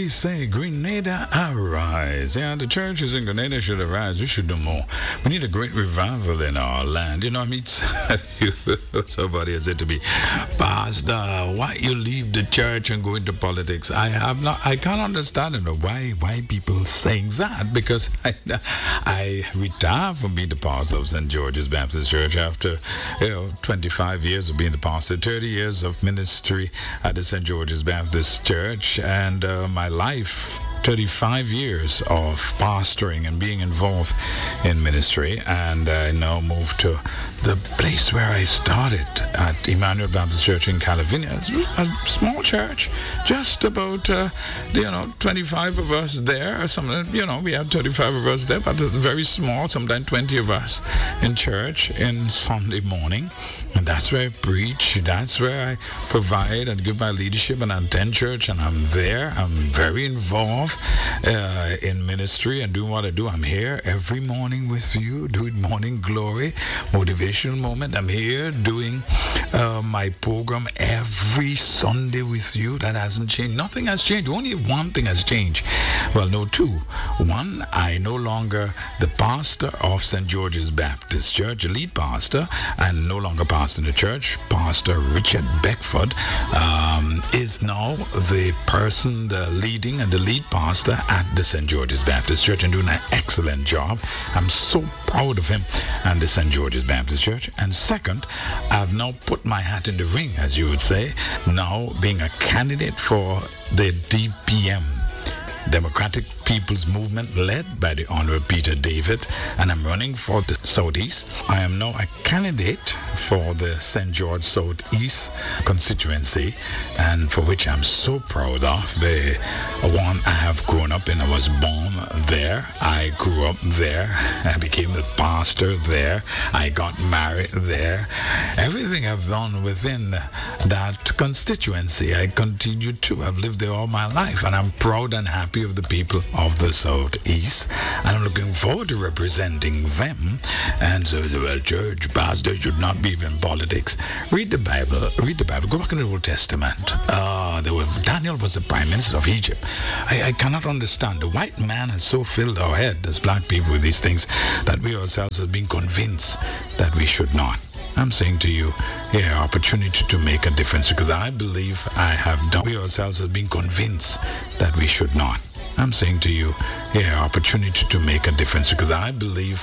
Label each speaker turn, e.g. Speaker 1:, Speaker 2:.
Speaker 1: we say, Grenada, arise. Yeah, the churches in Grenada should arise. We should do more. We need a great revival in our land. You know, I mean, somebody has said to me, Pastor, why you leave the church and go into politics? I can't understand why people saying that, because I retired from being the pastor of St. George's Baptist Church after 25 years of being the pastor, 30 years of ministry at the St. George's Baptist Church, and my life, 35 years of pastoring and being involved in ministry. And I now moved to the place where I started at Emmanuel Baptist Church in California. It's a small church, just about 25 of us there. We had 35 of us there, but very small, sometimes 20 of us in church in Sunday morning. And that's where I preach. That's where I provide and give my leadership, and I attend church, and I'm there. I'm very involved in ministry and doing what I do. I'm here every morning with you, doing Morning Glory, motivational moment. I'm here doing my program every Sunday with you. That hasn't changed. Nothing has changed. Only one thing has changed. Well, no, two. One, I no longer the pastor of St. George's Baptist Church, lead pastor, and no longer pastor in the church. Pastor Richard Beckford is now the person, the leading and the lead pastor at the St. George's Baptist Church, and doing an excellent job. I'm so proud of him and the St. George's Baptist Church. And second, I've now put my hat in the ring, as you would say, now being a candidate for the DPM, Democratic People's Movement, led by the Honorable Peter David, and I'm running for the Southeast. I am now a candidate for the St. George Southeast constituency, and for which I'm so proud of. The one I have grown up in. I was born there. I grew up there. I became the pastor there. I got married there. Everything I've done within that constituency, I continue to. I've lived there all my life, and I'm proud and happy of the people of the Southeast, and I'm looking forward to representing them. And so, well, church pastor should not be in politics. Read the Bible. Go back in the Old Testament. Daniel was the prime minister of Egypt. I cannot understand. The white man has so filled our head as black people with these things that we ourselves have been convinced that we should not. I'm saying to you, opportunity to make a difference, because I believe I have done. We ourselves have been convinced that we should not. I'm saying to you, opportunity to make a difference, because I believe